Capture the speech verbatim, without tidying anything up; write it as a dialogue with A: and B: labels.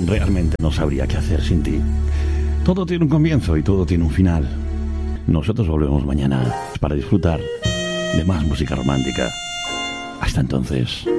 A: realmente no sabría qué hacer sin ti. Todo tiene un comienzo y todo tiene un final. Nosotros volvemos mañana para disfrutar de más música romántica. Hasta entonces.